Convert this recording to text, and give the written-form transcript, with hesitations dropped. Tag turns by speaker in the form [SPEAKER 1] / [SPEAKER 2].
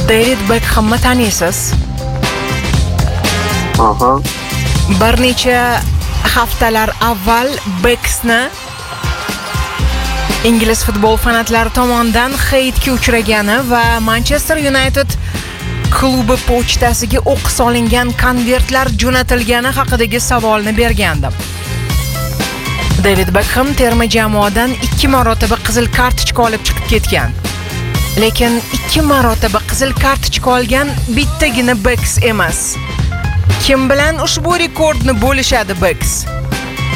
[SPEAKER 1] David Beckhamni taniysiz?
[SPEAKER 2] Aha.
[SPEAKER 1] Bir necha haftalar avval Becksni ingliz futbol fanatlari tomonidan heytga uchragani va Manchester United klubi pochtasiga o'q solingan konvertlar jo'natilgani haqidagi savolni bergandim. David Beckham terma jamoadan 2 marotaba qizil kartochka olib chiqib ketgan. Lekin 2 marotaba qizil kartochka olgan bittagina Becks emas. Kim bilan ushbu rekordni bo'lishadi Becks?